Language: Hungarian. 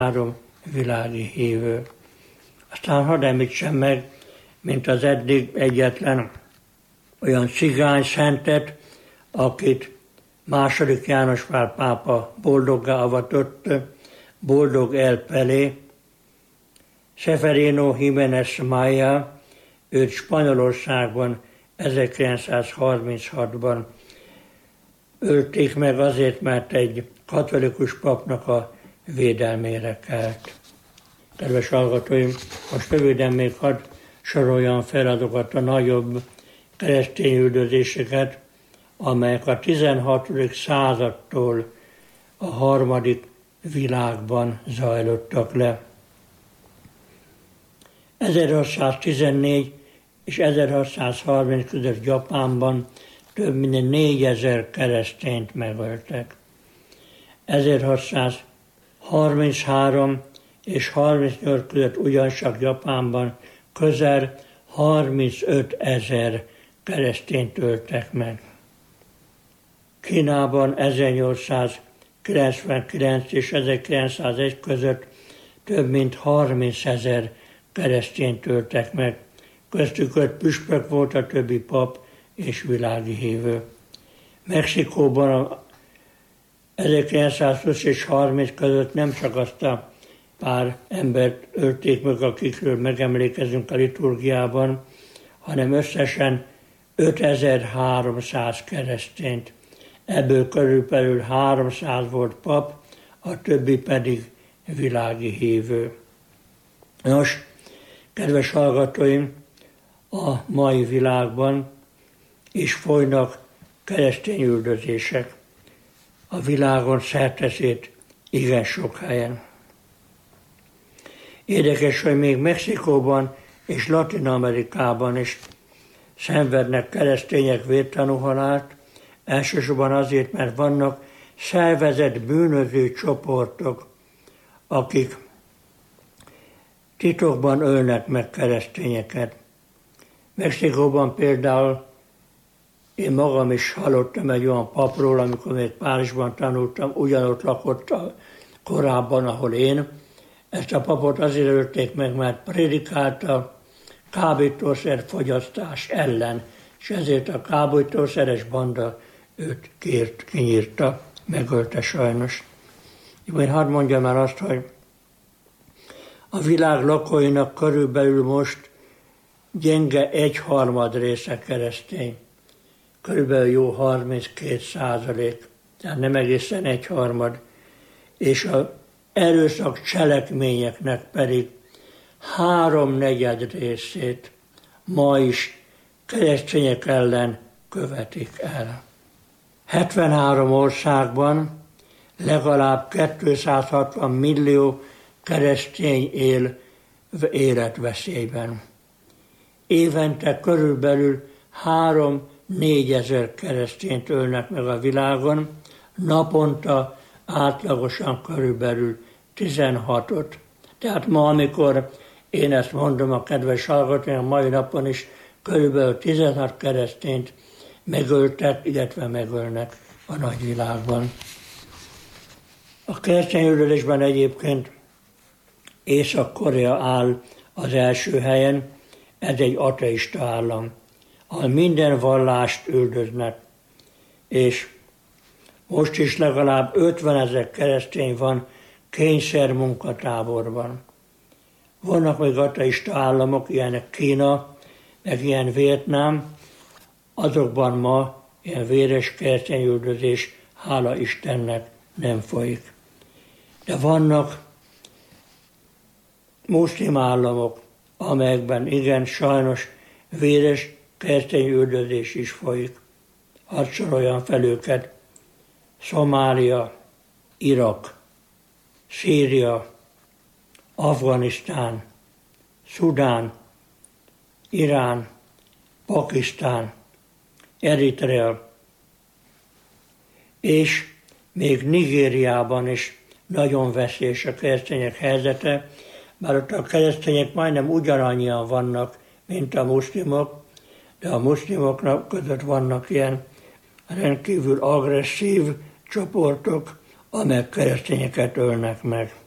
13 világi hívő. Aztán hadd említsem meg, mint az eddig egyetlen olyan cigány szentet, akit II. János Pál pápa boldoggá avatott, Boldog El Pelé, Severino Jiménez Maya, őt Spanyolországban 1936-ban ölték meg azért, mert egy katolikus papnak a védelmére kelt. Kedves hallgatóim, most röviden még hadd soroljam fel azokat a nagyobb keresztény üldözéseket, amelyek a 16. századtól a harmadik világban zajlottak le. 1614 és 1630 között Japánban több mint 4000 keresztényt megöltek. 1633 és 38 között ugyancsak Japánban közel 35 000 keresztényt öltek meg. Kínában 1899 és 1901 között több mint 30 000 keresztényt öltek meg. Köztük 5 püspök volt, a többi pap és világi hívő. Mexikóban 1920 és 30 között nem csak azt a pár embert ölték meg, akikről megemlékezünk a liturgiában, hanem összesen 5300 keresztényt. Ebből körülbelül 300 volt pap, a többi pedig világi hívő. Nos, kedves hallgatóim, a mai világban is folynak keresztény üldözések. A világon szerteszét igen sok helyen. Érdekes, hogy még Mexikóban és Latin-Amerikában is szenvednek keresztények vértanú halált, elsősorban azért, mert vannak szervezett bűnöző csoportok, akik titokban ölnek meg keresztényeket. Mexikóban például én magam is hallottam egy olyan papról, amikor még Párizsban tanultam, ugyanott lakott korábban, ahol én. Ezt a papot azért ölték meg, mert prédikálta kábítószer fogyasztás ellen, és ezért a kábítószeres banda őt kinyírta, megölte sajnos. Én hadd mondjam el azt, hogy a világ lakóinak körülbelül most gyenge 1/3 része keresztény. Körülbelül jó 32%, tehát nem egészen 1/3, és az erőszak cselekményeknek pedig 3/4 részét ma is keresztények ellen követik el. 73 országban legalább 260 millió keresztény él életveszélyben. Évente körülbelül 3-4 ezer keresztényt ölnek meg a világon, naponta átlagosan körülbelül 16-ot. Tehát ma, amikor én ezt mondom a kedves hallgatóim, a mai napon is körülbelül 16 keresztényt megöltek, illetve megölnek a nagyvilágban. A keresztény üldözésben egyébként Észak-Korea áll az első helyen, ez egy ateista állam, ahol minden vallást üldöznek, és most is legalább 50 000 keresztény van kényszer munkatáborban. Vannak még ateista államok, ilyenek Kína, meg ilyen Vietnám, azokban ma ilyen véres keresztény üldözés, hála Istennek, nem folyik. De vannak muszlim államok, amelyekben igen, sajnos véres keresztény üldözés is folyik. Hadd soroljam fel őket: Szomália, Irak, Szíria, Afganisztán, Szudán, Irán, Pakisztán, Eritrea, és még Nigériában is nagyon veszélyes a keresztények helyzete, bár ott a keresztények majdnem ugyanannyian vannak, mint a muszlimok, de a muszlimoknak között vannak ilyen rendkívül agresszív csoportok, amelyek keresztényeket ölnek meg.